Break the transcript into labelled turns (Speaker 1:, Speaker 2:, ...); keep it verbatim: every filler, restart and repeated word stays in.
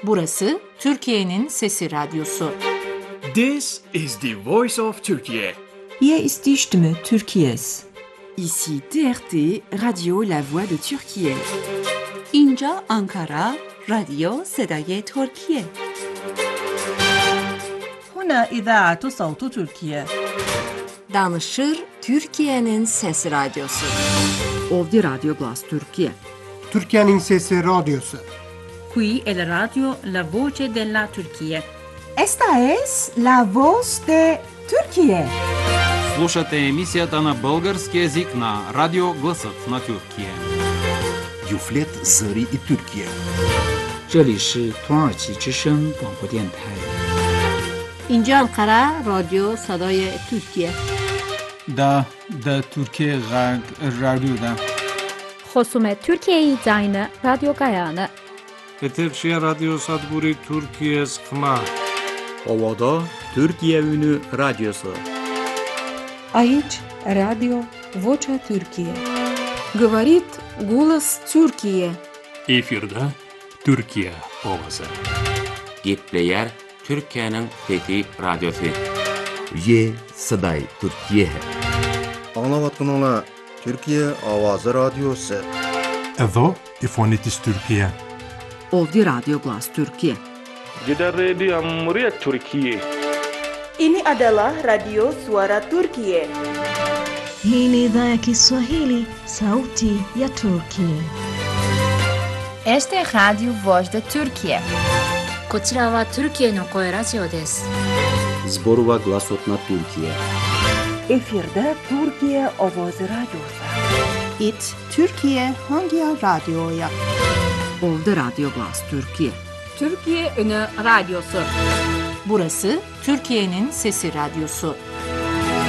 Speaker 1: Burası Türkiye'nin Sesi Radyosu.
Speaker 2: This is the voice of Turkey.
Speaker 3: Hier ist die Stimme Türkiye's.
Speaker 4: Ici T R T, Radio La Voix de Türkiye.
Speaker 5: اینجا آنکارا، رادیو صدای ترکیه.
Speaker 6: هنا إذاعة صوت تركيا.
Speaker 1: Danışır Türkiye'nin Sesi Radyosu.
Speaker 4: Ovdje Radio Glas Türkiye.
Speaker 7: Türkiye'nin Sesi Radyosu.
Speaker 6: Qui è la radio La Voce della Turchia.
Speaker 3: Esta es la voz de Türkiye.
Speaker 8: Слушате емисията на български език на Радио Гласът на Türkiye.
Speaker 9: Юфлет Зари и Türkiye.
Speaker 10: 这里是土耳其之声广播电台。
Speaker 1: اینجا انقره رادیو صدای ترکیه.
Speaker 11: دا دا Türkiye Radyo'da.
Speaker 12: خصومت Türkiye'yi zayne radyo gayane.
Speaker 13: Eterşehir Radyo Sadburi Türkiye Skma.
Speaker 14: Ovada Türkiye Ünü Radyosu.
Speaker 3: Aici Radio Vocea Türkiye.
Speaker 15: Говорит голос Türkiye.
Speaker 16: Efirde Türkiye Ovası.
Speaker 17: Gitleyer Türkiye'nin Fethi Radyosu.
Speaker 9: Ye Saday Türkiye.
Speaker 18: Anlavatınla Türkiye Avazı Radyosu.
Speaker 19: Evo İfonitis Türkiye.
Speaker 4: Ovdje Radio Glas Türkiye.
Speaker 13: Gider Radio Muryat Türkiye.
Speaker 20: Ini adalah Radio Suara Turkiye.
Speaker 21: Hii ni idhaa ya Kiswahili, sauti ya Turkiye.
Speaker 22: Este es Radio Voz de Türkiye.
Speaker 23: こちらはトルキエの声ラジオです。
Speaker 14: Zborova Glasot na Türkiye.
Speaker 3: Efirde Türkiye Avazı Radyosu.
Speaker 5: İt Türkiye hangi radyoya?
Speaker 4: Ovdje Radio Glas Türkiye.
Speaker 1: Türkiye Ünü Radyosu. Burası Türkiye'nin Sesi Radyosu.